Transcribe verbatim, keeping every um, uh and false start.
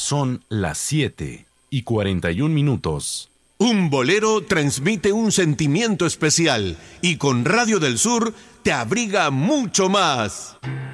Son las siete y cuarenta y un minutos. Un bolero transmite un sentimiento especial y con Radio del Sur te abriga mucho más.